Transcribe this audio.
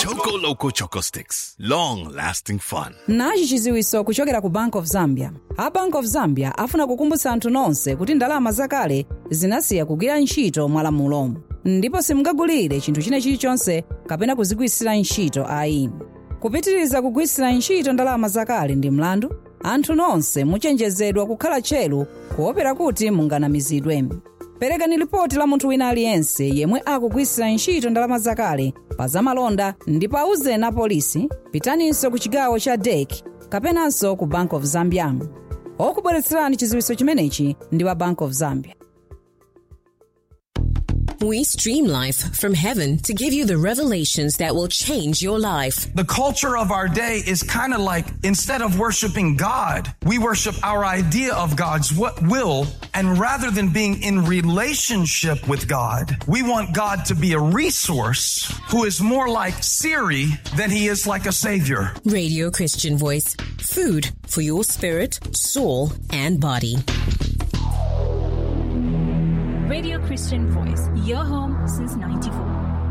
Choco Loco Choco Sticks. Long-lasting fun. Nachi chiziwiso kuchokera ku Bank of Zambia. A Bank of Zambia afuna kukumbutsa anthu nonse kuti ndalama zakale zinasiya kugwira ntchito mwalamulo. Ndipo simungagulire chinthu china chilichonse kapena kuzigwiritsira ntchito ayi. Kupitiriza kugwiritsira ntchito ndalama zakale ndi mlandu, anthu nonse muchenjezedwa kukhala tcheru kuopera kuti munganamizidwe. Perekani ripoti la munthu wina aliyense yemwe akugwiritsira ntchito ndalama zakale pa zamalonda ndipo auze na polisi. Pitaninso ku chigawo cha DEC kapenanso ku Bank of Zambia. Okubweretserani chiziwiso chimenechi ndi wa Bank of Zambia. We stream life from heaven to give you the revelations that will change your life. The culture of our day is kind of like, instead of worshiping God, we worship our idea of God's will. And rather than being in relationship with God, we want God to be a resource who is more like Siri than he is like a savior. Radio Christian Voice. Food for your spirit, soul, and body. Radio Christian Voice, your home since 94.